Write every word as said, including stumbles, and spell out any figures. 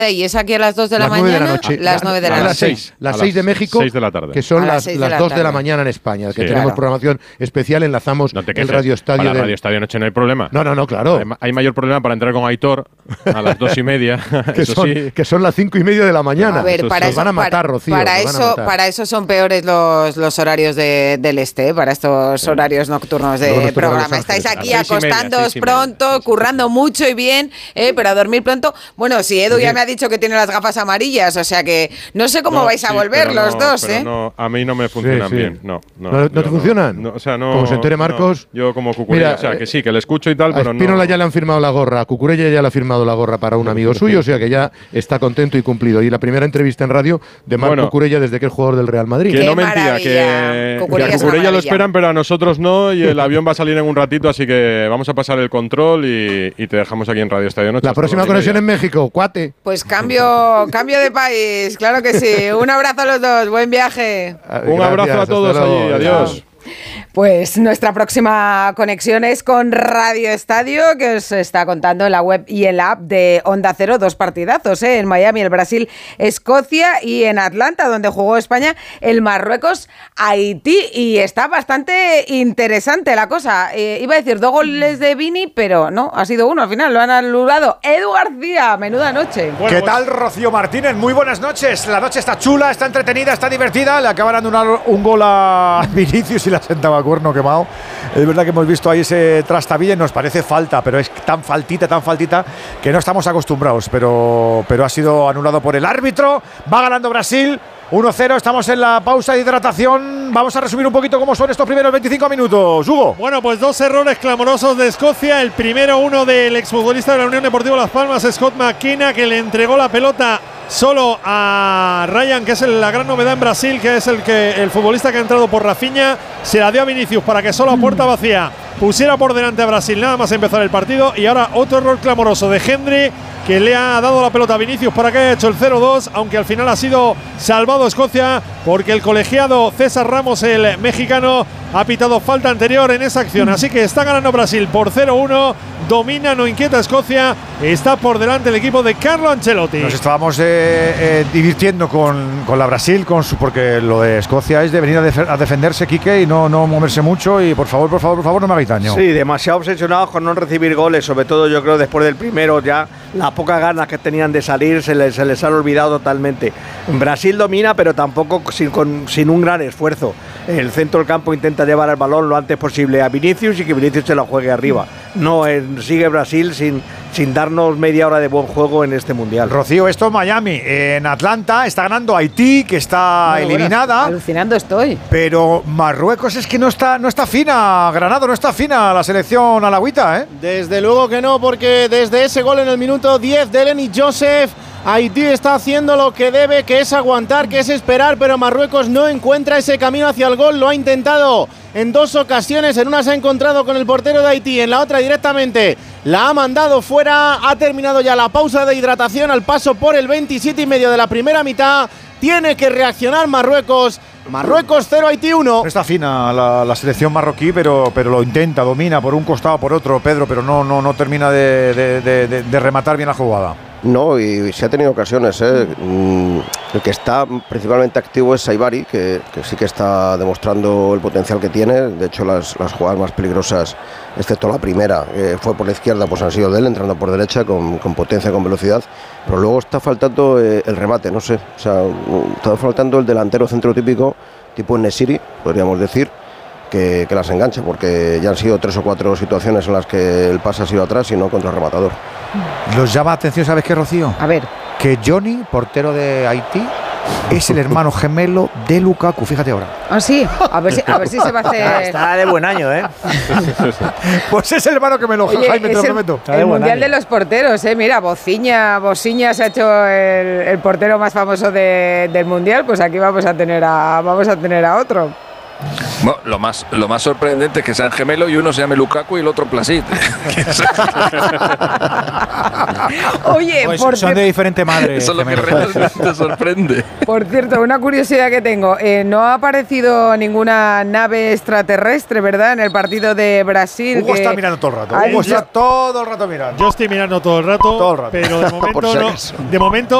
y es aquí a las dos de la las mañana. nueve de la noche. Las nueve de la a noche. las seis. Las seis de México, seis de la tarde. que son A las, las las de dos la de la tarde. mañana en España, que Sí, tenemos claro. programación especial, enlazamos No te el quejes. Radio Estadio. Para del- Radio Estadio Noche no hay problema. No, no, no, claro. Hay, hay mayor problema para entrar con Aitor a las dos y media. que, eso son, sí. que son las cinco y media de la mañana. A ver, Eso para Nos eso, van a matar, para, Rocío. para nos van a eso, matar. para eso son peores los, los horarios de, del este, ¿eh? Para estos horarios nocturnos de Luego nos toca programa. Los Estáis Ángeles. aquí A seis y media, acostándoos seis y media, pronto, sí, sí, currando mucho y bien, ¿eh? Pero a dormir pronto. Bueno, si Edu Oye. ya me ha dicho que tiene las gafas amarillas, o sea que no sé cómo No, vais a sí, volver pero los no, dos, pero ¿eh? No, a mí no me funcionan sí. bien. No, no, ¿No- no yo te funcionan? No, o sea, no. Como se entere Marcos. no. Yo como Cucurella, Mira, o sea, que sí, que le escucho y tal, A pero no. Spínola ya le han firmado la gorra, a Cucurella ya le ha firmado la gorra para un amigo suyo, o sea que ya está contento y cumplido. Y la primera entrevista en radio de Marc Bueno. Cucurella desde que es jugador del Real Madrid. Que Qué no mentira, maravilla. que, Cucurella que a es una Cucurella lo maravilla. esperan, pero a nosotros no, y el avión va a salir en un ratito, así que vamos a pasar el control y, y te dejamos aquí en Radio Estadio Noche. La hasta próxima las conexión en nueve y México, cuate. Pues cambio, cambio de país, claro que sí. Un abrazo a los dos, buen viaje. media. Un abrazo a todos allí, adiós. Pues nuestra próxima conexión es con Radio Estadio, que os está contando en la web y en la app de Onda Cero dos partidazos, ¿eh? En Miami, el Brasil-Escocia, y en Atlanta, donde jugó España, el Marruecos-Haití. Y está bastante interesante la cosa. Eh, iba a decir dos goles de Vini, pero no, ha sido uno al final, lo han anulado. Edu García, menuda noche. Bueno, ¿Qué pues, tal, Rocío Martínez? Muy buenas noches. La noche está chula, está entretenida, está divertida. Le acaban de anular un gol a Vinicius y la sentaba cuerno quemado. Es verdad que hemos visto ahí ese trastabille, nos parece falta, pero es tan faltita, tan faltita, que no estamos acostumbrados. Pero, pero ha sido anulado por el árbitro. Va ganando Brasil. uno cero, estamos en la pausa de hidratación. Vamos a resumir un poquito cómo son estos primeros veinticinco minutos. Hugo. Bueno, pues dos errores clamorosos de Escocia. El primero, uno del exfutbolista de la Unión Deportiva Las Palmas, Scott McKenna, que le entregó la pelota solo a Ryan, que es la gran novedad en Brasil, que es el que el futbolista que ha entrado por Rafinha. Se la dio a Vinicius para que solo a puerta vacía pusiera por delante a Brasil nada más empezar el partido. Y ahora otro error clamoroso de Hendry, que le ha dado la pelota a Vinicius para que haya hecho el cero dos, aunque al final ha sido salvado Escocia porque el colegiado César Ramos, el mexicano, ha pitado falta anterior en esa acción. Así que está ganando Brasil por cero uno, domina, no inquieta Escocia, está por delante el equipo de Carlo Ancelotti. Nos estábamos eh, eh, divirtiendo con, con la Brasil, con su, porque lo de Escocia es de venir a, def a defenderse, Quique, y no, no moverse mucho. Y por favor, por favor, por favor, no me hagáis daño. Sí, demasiado obsesionados con no recibir goles, sobre todo yo creo después del primero, ya las pocas ganas que tenían de salir se les, se les han olvidado totalmente. Brasil domina, pero tampoco sin, con, sin un gran esfuerzo. El centro del campo intenta llevar el balón lo antes posible a Vinicius y que Vinicius se lo juegue arriba. No, eh, sigue Brasil sin, sin darnos media hora de buen juego en este Mundial. Rocío, esto es Miami. En Atlanta está ganando Haití, que está Bueno, eliminada. bueno, alucinando estoy. Pero Marruecos es que no está, no está fina, Granado, no está fina la selección alagüita, ¿eh? Desde luego que no, porque desde ese gol en el minuto diez de Lenny Joseph, Haití está haciendo lo que debe, que es aguantar, que es esperar, pero Marruecos no encuentra ese camino hacia el gol. Lo ha intentado en dos ocasiones, en una se ha encontrado con el portero de Haití, en la otra directamente la ha mandado fuera. Ha terminado ya la pausa de hidratación al paso por el veintisiete y medio de la primera mitad. Tiene que reaccionar Marruecos. Marruecos cero, Haití uno. No está fina la, la selección marroquí, pero, pero lo intenta, domina por un costado, por otro, Pedro, pero no, no, no termina de, de, de, de, de rematar bien la jugada. No, y se ha tenido ocasiones, ¿eh? Mm, el que está principalmente activo es Saibari, que, que sí que está demostrando el potencial que tiene. De hecho, las, las jugadas más peligrosas, excepto la primera, que fue por la izquierda, pues han sido de él, entrando por derecha con, con potencia, con velocidad. Pero luego está faltando eh, el remate, no sé. O sea, está faltando el delantero centro típico, tipo Nesiri, podríamos decir, que, que las engancha, porque ya han sido tres o cuatro situaciones en las que el pase ha sido atrás y no contra el rematador. Los llama atención, ¿sabes qué, Rocío? A ver. Que Johnny, portero de Haití, es el hermano gemelo de Lukaku, fíjate ahora. Ah, sí, a ver si, a ver si se va a hacer. Está de buen año, ¿eh? Pues es el hermano que me lo Oye, Jaime, te es lo el, prometo. el mundial de los porteros, ¿eh? Mira, Bociña, Bociña se ha hecho el, el portero más famoso de, del mundial, pues aquí vamos a tener a, vamos a tener a otro. Bueno, lo más, lo más sorprendente es que sean gemelos y uno se llame Lukaku y el otro Plasit. Oye, Pues por son de diferente madre. Eso es lo que gemelos. realmente sorprende. Por cierto, una curiosidad que tengo, eh, no ha aparecido ninguna nave extraterrestre, ¿verdad? En el partido de Brasil. Hugo que está mirando todo el rato. ha Hugo dicho- está todo el rato mirando. Yo estoy mirando todo el rato, Todo el rato. pero de Por momento si no. acaso. De momento